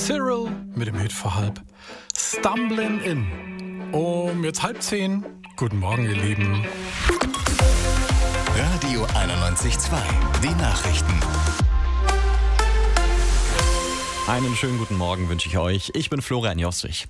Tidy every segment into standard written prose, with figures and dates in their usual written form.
Cyril mit dem Hit vor halb. Stumbling In. Jetzt 9:30. Guten Morgen, ihr Lieben. Radio 91.2. Die Nachrichten. Einen schönen guten Morgen wünsche ich euch. Ich bin Florian Jostrich.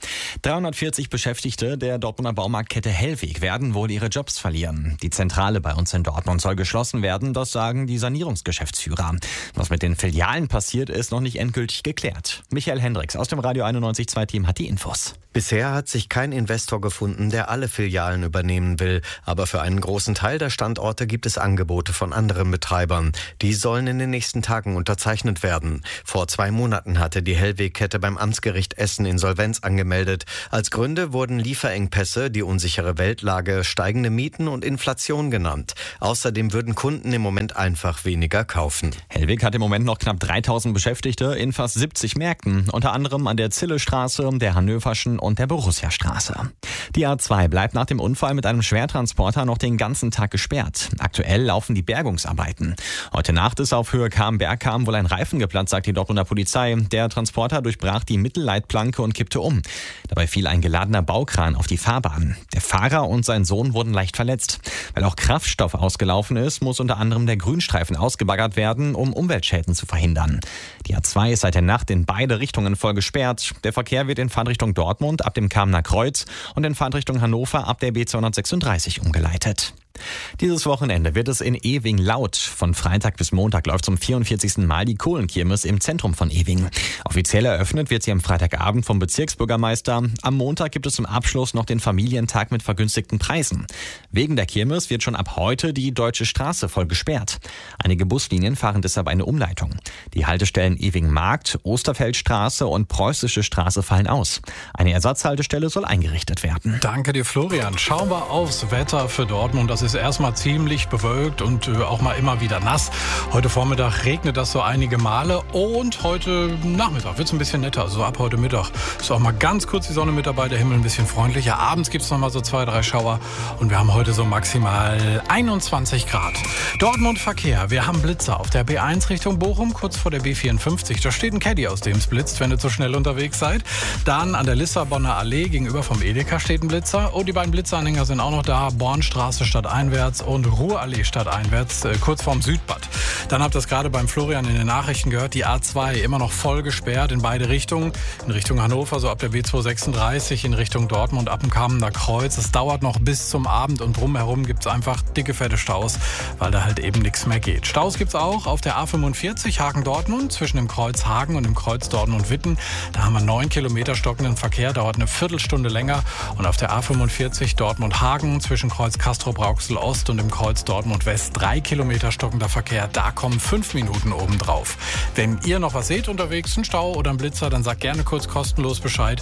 340 Beschäftigte der Dortmunder Baumarktkette Hellweg werden wohl ihre Jobs verlieren. Die Zentrale bei uns in Dortmund soll geschlossen werden, das sagen die Sanierungsgeschäftsführer. Was mit den Filialen passiert, ist noch nicht endgültig geklärt. Michael Hendricks aus dem Radio 91.2 Team hat die Infos. Bisher hat sich kein Investor gefunden, der alle Filialen übernehmen will. Aber für einen großen Teil der Standorte gibt es Angebote von anderen Betreibern. Die sollen in den nächsten Tagen unterzeichnet werden. Vor 2 Monaten hatte die Hellweg-Kette beim Amtsgericht Essen Insolvenz angemeldet. Als Gründe wurden Lieferengpässe, die unsichere Weltlage, steigende Mieten und Inflation genannt. Außerdem würden Kunden im Moment einfach weniger kaufen. Hellweg hat im Moment noch knapp 3000 Beschäftigte in fast 70 Märkten, unter anderem an der Zillestraße, der Hannöverschen und der Borussiastraße. Die A2 bleibt nach dem Unfall mit einem Schwertransporter noch den ganzen Tag gesperrt. Aktuell laufen die Bergungsarbeiten. Heute Nacht ist auf Höhe Bergkam wohl ein Reifen geplatzt, sagt die Dortmunder Polizei. Der Transporter durchbrach die Mittelleitplanke und kippte um. Dabei fiel ein geladener Baukran auf die Fahrbahn. Der Fahrer und sein Sohn wurden leicht verletzt. Weil auch Kraftstoff ausgelaufen ist, muss unter anderem der Grünstreifen ausgebaggert werden, um Umweltschäden zu verhindern. Die A2 ist seit der Nacht in beide Richtungen voll gesperrt. Der Verkehr wird in Fahrtrichtung Dortmund ab dem Kamener Kreuz und in Fahrtrichtung Hannover ab der B236 umgeleitet. Dieses Wochenende wird es in Ewing laut. Von Freitag bis Montag läuft zum 44. Mal die Kohlenkirmes im Zentrum von Ewing. Offiziell eröffnet wird sie am Freitagabend vom Bezirksbürgermeister. Am Montag gibt es zum Abschluss noch den Familientag mit vergünstigten Preisen. Wegen der Kirmes wird schon ab heute die Deutsche Straße voll gesperrt. Einige Buslinien fahren deshalb eine Umleitung. Die Haltestellen Ewing Markt, Osterfeldstraße und Preußische Straße fallen aus. Eine Ersatzhaltestelle soll eingerichtet werden. Danke dir, Florian. Schauen wir aufs Wetter für Dortmund. Das ist erstmal ziemlich bewölkt und auch mal immer wieder nass. Heute Vormittag regnet das so einige Male und heute Nachmittag wird es ein bisschen netter. Also ab heute Mittag ist auch mal ganz kurz die Sonne mit dabei, der Himmel ein bisschen freundlicher. Abends gibt es noch mal so 2, 3 Schauer und wir haben heute so maximal 21 Grad. Dortmund Verkehr. Wir haben Blitzer auf der B1 Richtung Bochum, kurz vor der B54. Da steht ein Caddy, aus dem es blitzt, wenn ihr zu schnell unterwegs seid. Dann an der Lissabonner Allee gegenüber vom Edeka steht ein Blitzer. Und die beiden Blitzeranhänger sind auch noch da. Bornstraße stadteinwärts und Ruhrallee stadteinwärts, kurz vorm Südbad. Dann habt ihr es gerade beim Florian in den Nachrichten gehört, die A2 immer noch voll gesperrt in beide Richtungen. In Richtung Hannover, so ab der B236, in Richtung Dortmund, ab dem Kamener Kreuz. Es dauert noch bis zum Abend und drumherum gibt es einfach dicke, fette Staus, weil da halt eben nichts mehr geht. Staus gibt es auch auf der A45 Hagen-Dortmund, zwischen dem Kreuz Hagen und dem Kreuz Dortmund-Witten. Da haben wir 9 Kilometer stockenden Verkehr, dauert eine Viertelstunde länger. Und auf der A45 Dortmund-Hagen, zwischen Kreuz Castrop-Rauxel Ost und im Kreuz Dortmund West 3 Kilometer stockender Verkehr. Da kommen 5 Minuten obendrauf. Wenn ihr noch was seht unterwegs, einen Stau oder einen Blitzer, dann sagt gerne kurz kostenlos Bescheid.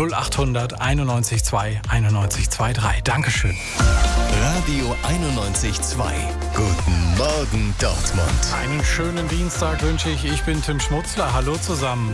0800 91 2 91 23. Dankeschön. Radio 91.2. Guten Morgen Dortmund. Einen schönen Dienstag wünsche ich. Ich bin Tim Schmutzler. Hallo zusammen.